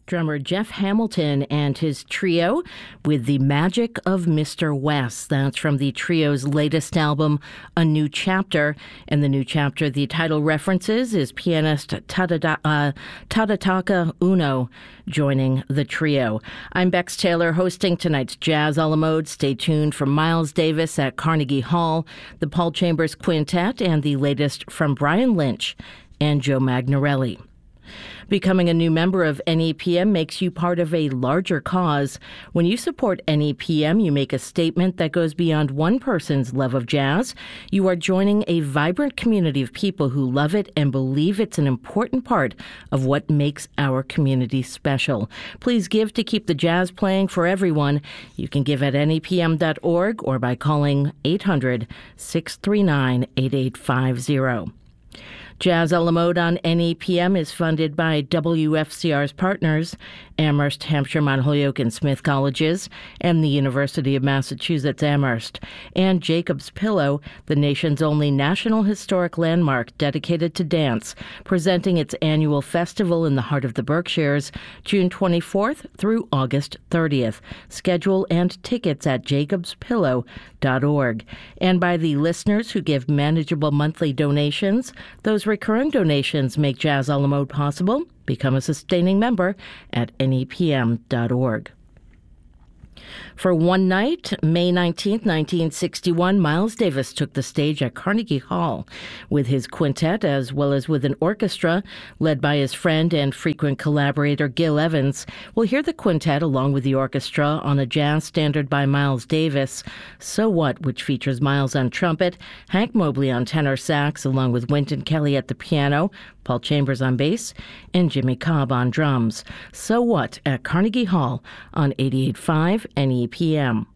Drummer Jeff Hamilton and his trio with The Magic of Mr. West. That's from the trio's latest album, A New Chapter. And the new chapter the title references is pianist Tadetaka Uno joining the trio. I'm Bex Taylor hosting tonight's Jazz a la Mode. Stay tuned for Miles Davis at Carnegie Hall, the Paul Chambers Quintet, and the latest from Brian Lynch and Joe Magnarelli. Becoming a new member of NEPM makes you part of a larger cause. When you support NEPM, you make a statement that goes beyond one person's love of jazz. You are joining a vibrant community of people who love it and believe it's an important part of what makes our community special. Please give to keep the jazz playing for everyone. You can give at nepm.org or by calling 800-639-8850. Jazz a la Mode on NEPM is funded by WFCR's partners, Amherst, Hampshire, Mount Holyoke, and Smith Colleges, and the University of Massachusetts Amherst, and Jacob's Pillow, the nation's only national historic landmark dedicated to dance, presenting its annual festival in the heart of the Berkshires, June 24th through August 30th. Schedule and tickets at jacobspillow.org. And by the listeners who give manageable monthly donations. Those recurring donations make Jazz a la Mode possible. Become a sustaining member at nepm.org. For one night, May 19, 1961, Miles Davis took the stage at Carnegie Hall with his quintet as well as with an orchestra led by his friend and frequent collaborator Gil Evans. We'll hear the quintet along with the orchestra on a jazz standard by Miles Davis, So What, which features Miles on trumpet, Hank Mobley on tenor sax, along with Wynton Kelly at the piano, Paul Chambers on bass, and Jimmy Cobb on drums. So What at Carnegie Hall on 88.5 NEPM.